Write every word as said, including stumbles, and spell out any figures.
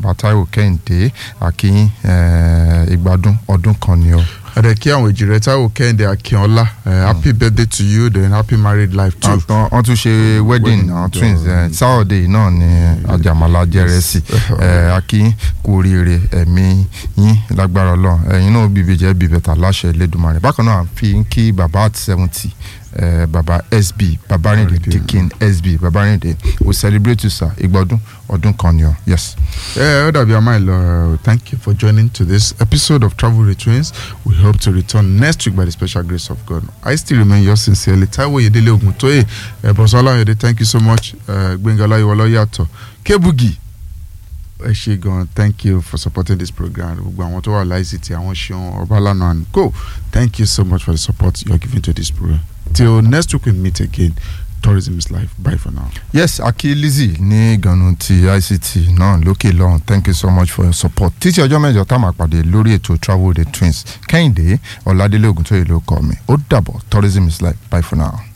bàbá Táíwò Kẹ́hìndé akínyìn ìgbádùn ọdún kan ni o. Ade kí àwọn èjìrẹ́ Táíwò Kẹ́hìndé Akínọlá happy birthday to you then happy married life too. wọ́n tún ṣe wedding àwọn twins Saturday náà ni Àjàmàlà jẹ́rẹ́sì akínyìn kú oríire ẹ̀mí yín lágbára Ọlọ́run ẹ̀yin náà bíbí jẹ́ bíbẹ̀tà láṣẹ Elédùmarè. Bákan náà fi ń kí bàbá at seventy Uh, Baba S B Babarinde Dikin S B Babarinde we celebrate you sir Igbadun ọdún kan ni o. Yes. Yeah, Odabi Amailo, thank you for joining to this episode of Travel with Twins. We hope to return next week by the special grace of God. I still remain yours sincerely, Taiwo Yedele Oguntoye. Bosola Yede, thank you so much. Gbengala Iwolo Yato. Kebugi Eshegon, thank you for supporting this program. Gbogbo tó wà láìsítì àwọn Seun Obalana and co. Thank you so much for the support you are giving to this program. Till next week we meet again. Tourism is life. Bye for now. Yes, Aki Lizzy ní Ganu ti I C T náà lókè lọ́hùn. Thank you so much for your support. Títí ọjọ́ mẹ́jọ tá a máa pàdé lórí ètò Travel with the Twins. Kẹ́hìndé Ọládélé Ògúntóyè ló kọ mi. Ó dàbọ̀. Tourism is life. Bye for now.